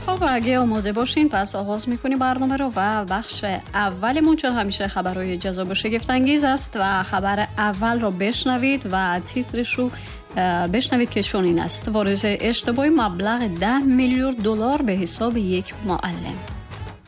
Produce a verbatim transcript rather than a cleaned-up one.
خب اگه آماده باشین پس آغاز میکنیم برنامه رو و بخش اولمون چون همیشه خبرهای جذاب و شگفت انگیز است و خبر اول رو بشنوید و تیترش رو بشنوید که چنین است: واریز اشتباهی مبلغ ده میلیون دلار به حساب یک معلم.